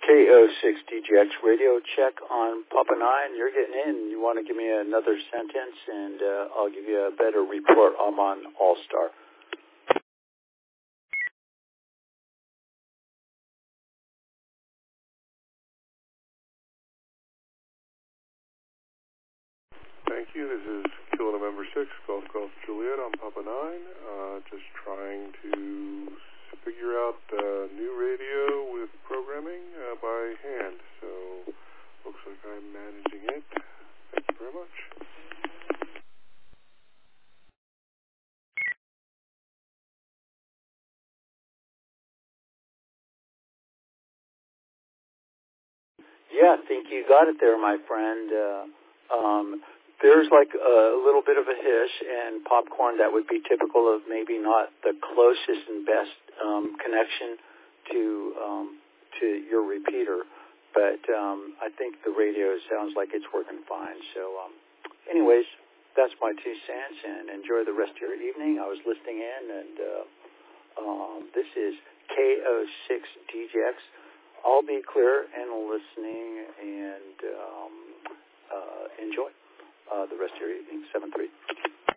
KO6DGX radio check on Papa 9. You're getting in. You want to give me another sentence, and I'll give you a better report. I'm on All-Star. Thank you. This is Kilo November 6, Golf Juliet on Papa 9. Just trying to figure out new radio with programming by hand. So looks like I'm managing it. Thank you very much. Yeah, I think you got it there, my friend. There's like a little bit of a hiss and popcorn that would be typical of maybe not the closest and best connection to your repeater, but I think the radio sounds like it's working fine. So anyways, that's my 2 cents, and enjoy the rest of your evening. I was listening in, and this is KO6DGX. I'll be clear and listening, and enjoy the rest of your evening. 7-3.